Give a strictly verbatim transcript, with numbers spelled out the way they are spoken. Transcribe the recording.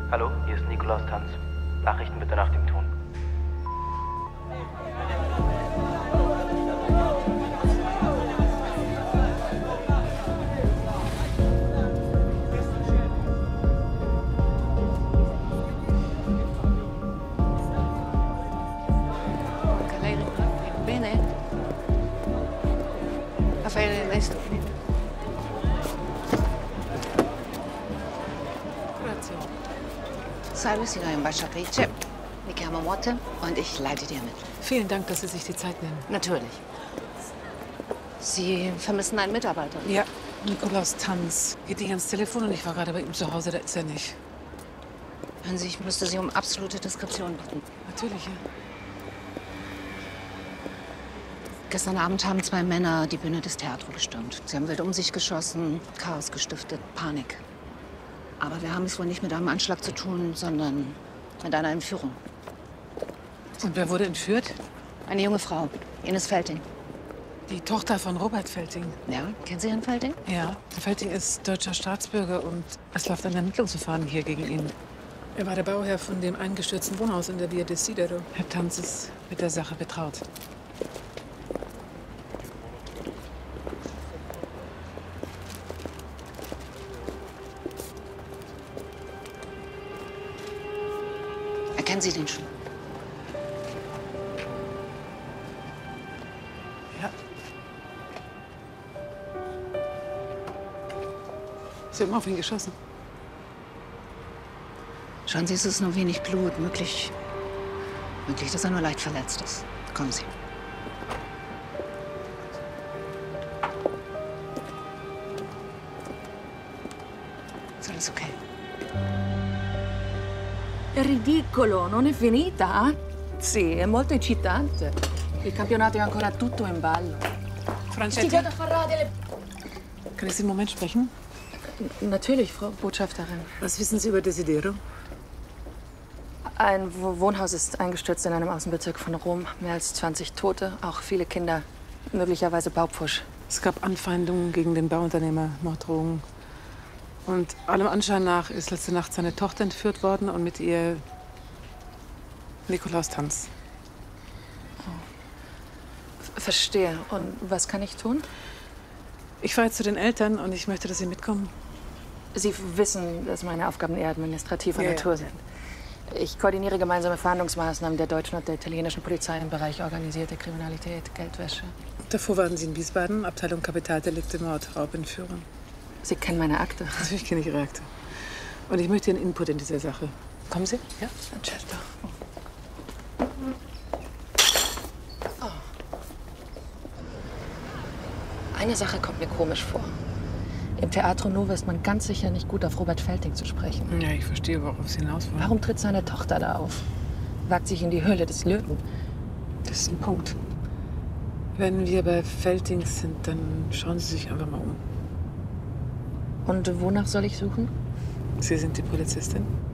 Hallo, hier ist Nikolaus Tanz. Nachrichten bitte nach dem Ton. Bene. Raffaele, lei sta finendo. Grazie. Salve, signora Ambasciatrice. Mi chiamo Motte und ich leite dir mit. Vielen Dank, dass Sie sich die Zeit nehmen. Natürlich. Sie vermissen einen Mitarbeiter. Ja, Nikolaus Tanz. Geht nicht ans Telefon und ich war gerade bei ihm zu Hause, da ist er nicht. Hören Sie, ich müsste Sie um absolute Diskretion bitten. Natürlich, ja. Gestern Abend haben zwei Männer die Bühne des Teatro gestürmt. Sie haben wild um sich geschossen, Chaos gestiftet, Panik. Aber wir haben es wohl nicht mit einem Anschlag zu tun, sondern mit einer Entführung. Und wer wurde entführt? Eine junge Frau, Ines Felting. Die Tochter von Robert Felting. Ja, kennen Sie Herrn Felting? Ja, Felting ist deutscher Staatsbürger und es läuft ein Ermittlungsverfahren hier gegen ihn. Er war der Bauherr von dem eingestürzten Wohnhaus in der Via Desidero. Herr Tanz ist mit der Sache betraut. Erkennen Sie den schon? Ja. Sie haben auf ihn geschossen. Schauen Sie, es ist nur wenig Blut. Möglich, möglich, dass er nur leicht verletzt ist. Kommen Sie. Ist alles okay? È ridicolo, non è finita? Sì, è molto eccitante. Il campionato è ancora tutto in ballo. Francetti, Stigliata farà delle... kann ich Sie einen Moment sprechen? Natürlich, Frau Botschafterin. Was wissen Sie über Desidero? Ein Wohnhaus ist eingestürzt in einem Außenbezirk von Rom. Mehr als zwanzig Tote, auch viele Kinder. Möglicherweise Baupfusch. Es gab Anfeindungen gegen den Bauunternehmer, Morddrohungen. Und allem Anschein nach ist letzte Nacht seine Tochter entführt worden und mit ihr Nikolaus Tanz. Oh. Verstehe. Und was kann ich tun? Ich fahre jetzt zu den Eltern und ich möchte, dass Sie mitkommen. Sie wissen, dass meine Aufgaben eher administrativer Ja, Natur ja. sind. Ich koordiniere gemeinsame Verhandlungsmaßnahmen der deutschen und der italienischen Polizei im Bereich organisierte Kriminalität, Geldwäsche. Davor waren Sie in Wiesbaden, Abteilung Kapitaldelikte, Mord, Raubentführung. Sie kennen meine Akte. Natürlich kenne ich Ihre Akte. Und ich möchte Ihren Input in dieser Sache. Kommen Sie? Ja? Certo. Oh. Eine Sache kommt mir komisch vor. Im Teatro Nuovo ist man ganz sicher nicht gut auf Robert Felting zu sprechen. Ja, ich verstehe, worauf Sie hinaus wollen. Warum tritt seine Tochter da auf? Wagt sich in die Höhle des Löwen? Das ist ein Punkt. Wenn wir bei Felting sind, dann schauen Sie sich einfach mal um. Und wonach soll ich suchen? Sie sind die Polizistin?